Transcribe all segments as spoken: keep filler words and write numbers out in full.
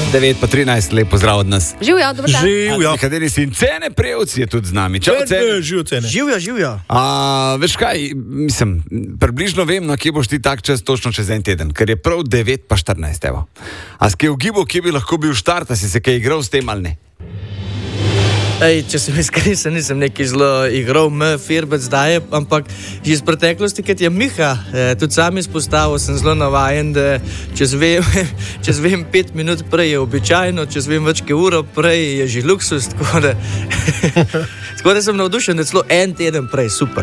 devet pa trinajst, lep pozdrav od nas. Živjo, dobro dan. Živjo. Kateri si in Cene Prevc je tudi z nami. Čau, Cene. Živjo, Cene. Živjo, živjo. A, veš kaj, mislim, približno vem, na kje boš ti tak čas točno čez en teden, ker je prav devet pa štirinajst, evo. A si kaj ugibo, kje bi lahko bil štart, a si se kaj igral s tem ali ne? Ej, če sem iskren, se nisem neki zelo igral, me firbec daje, ampak že iz preteklosti, kad je Miha eh, tudi sam izpostavil, sem zelo navajen, da čez vem, čez vem pet minut prej je običajno, čez vem več kot uro prej je že luksus, tako da, tako da sem navdušen, da celo en teden prej, super.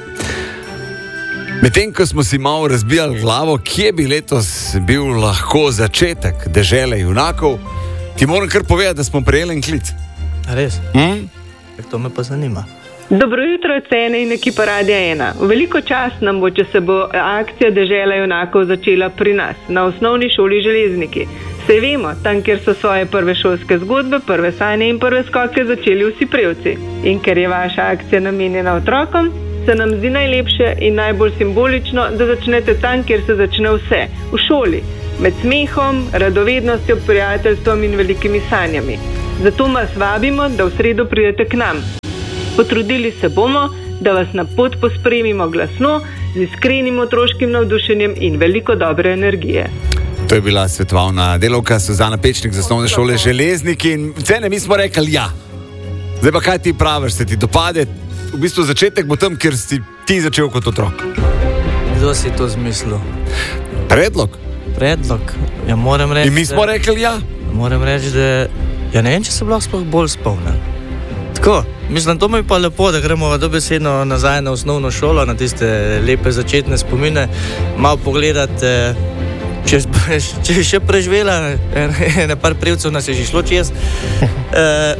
Medtem, ko smo si malo razbijali glavo, kje bi letos bil lahko začetek dežele junakov, ti moram kar povedati, da smo prejeli en klic. Res? Hmm? To me pa zanima. Dobro jutro, Cene in ekipa Radia ena. Veliko čast nam bo, če se bo akcija Dežela junakov začela pri nas, na osnovni šoli Železniki. Saj vemo, tam, kjer so svoje prve šolske zgodbe, prve sanje in prve skoke začeli vsi prevci. In ker je vaša akcija namenjena otrokom, se nam zdi najlepše in najbolj simbolično, da začnete tam, kjer se začne vse, v šoli, med smehom, radovednostjo, prijateljstvom in velikimi sanjami. Zato vas vabimo, da v sredo pridete k nam. Potrudili se bomo, da vas na pot pospremimo glasno, z iskrenim otroškim navdušenjem in veliko dobre energije. To je bila svetovalna delavka Suzana Pečnik z osnovne šole Železniki in Cene, mi smo rekli ja. Zdaj pa kaj ti praviš, se ti dopade? V bistvu začetek bo tam, kjer si ti začel kot otrok. Kdo si to zmislil? Predlog? Predlog. Ja, moram reči, in mi smo da, rekli ja. Moram reči, da ja ne vem, če se lahko sploh bolj spomnim. Tako, mislim, to mi pa lepo, da gremo dobesedno nazaj na osnovno šolo, na tiste lepe začetne spomine, malo pogledati, če, če je še preživela, ene par prevcev nas je že šlo čez. Uh,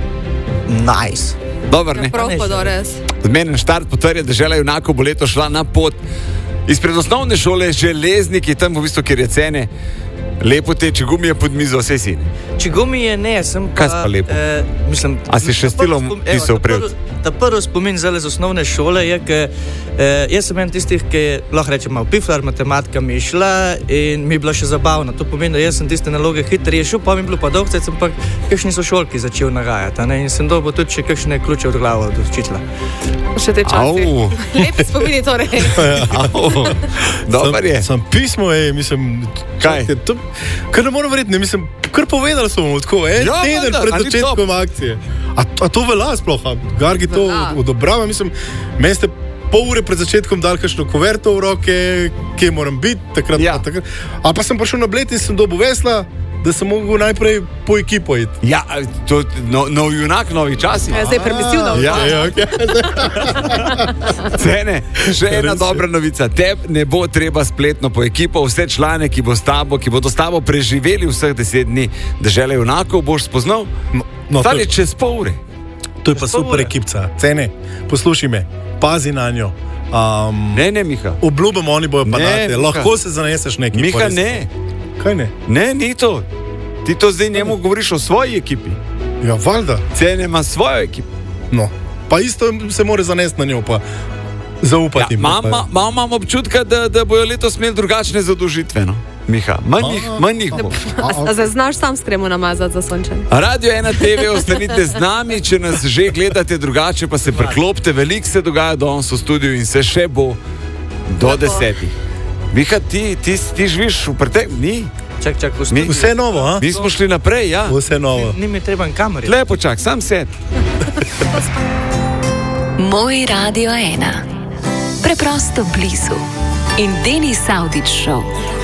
nice. Dobar, ne? Prav pa do res. Zmeren štart potrje, da Dežela junakov bo leto šla na pot izpred osnovne šole Železniki, tam v bistvu, kjer je Cene. Lepo te, če gumi je pod mizo, vse si. Če gumi je ne, sem pa... Kaj si pa lepo? Eh, mislim, A si še stilom pisal prevc? Ta prvi spomin zelo z osnovne šole je, ke, eh, jaz sem en tistih, ki lahko rečem malo piflar, matematika mi je šla in mi je bila še zabavna. To pomeni, da jaz sem tiste naloge hitro rešil, pa mi je bilo pa dolg, sem pa kakšni sošolki začel nagajati. Ne? In sem dobil tudi še kakšne ključe od glave od učitla. Še te časi. Lepi spomini torej. Dobar je. Sam pismo, ej, mislim... Kaj? Čakaj, to, kar ne moram verjeti, ne, mislim, kar povedali smo mu tako, en Ja, teden vendar, pred a ni začetkom akcije. A, a to velja sploh, a Gargi to Velja. odobrava, mislim, meni ste pol ure pred začetkom dali kakšno kuverto v roke, kje moram biti, takrat, Ja. pa takrat. A pa sem prišel na Bled in sem dobil vesla, da sem mogel najprej po ekipo iti. Ja, to, no, nov junak, novi časi. Ja, zdaj permisivno. Ja. Ja, okay. Cene, še ena Res je. dobra novica. Teb ne bo treba spletno po ekipo, vse člane, ki bo s tabo, ki bodo s tabo preživeli vseh deset dni Dežele junakov, boš spoznal. No, no, to, Stali je- čez pol ure. to je pa Čez pol super ure. ekipca. Cene, poslušaj me, pazi na njo. Um, Ne, ne, Miha. Obljubim, oni bojo pa Ne, date. Miha. Lahko se zaneseš neki. Miha, ne. Kaj ne? Ne, ni to. Ti to zdaj njemu govoriš o svoji ekipi. Ja, valjda. Cene ima svojo ekipo. No. Pa isto se mora zanesti na njo, pa zaupati. Ja, jim, mam, pa- mam, imam občutka, da, da bojo letos imeli drugačne zadožitve. No? Miha, manj jih, manj jih bo. A se znaš sam s kremo namazati za sončen? Radio ena te ve, ostanite z nami, če nas že gledate drugače, pa se preklopite, veliko se dogaja danes v studiu in se še bo do desetih. Miha, ti, ti, ti živiš v preteklosti? Čak, čak, v Mi- studiu. Vse novo, a? Mi smo šli naprej, ja. Vse novo. Ni mi treba kameri. Lepo čak, sam sed. Moj Radio ena. Preprosto blizu. In Denis Avdić Show.